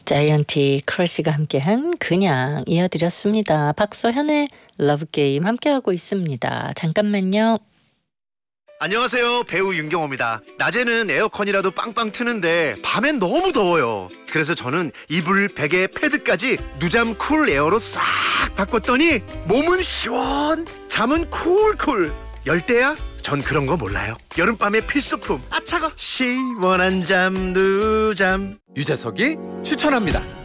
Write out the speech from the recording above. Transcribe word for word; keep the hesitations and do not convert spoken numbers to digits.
자이언티 크러쉬가 함께한 그냥 이어드렸습니다. 박소현의 러브게임 함께하고 있습니다. 잠깐만요. 안녕하세요, 배우 윤경호입니다. 낮에는 에어컨이라도 빵빵 트는데 밤엔 너무 더워요. 그래서 저는 이불, 베개, 패드까지 누잠 쿨 에어로 싹 바꿨더니 몸은 시원, 잠은 쿨쿨. 열대야? 전 그런 거 몰라요. 여름밤의 필수품. 아 차가. 시원한 잠 누잠. 유재석이 추천합니다.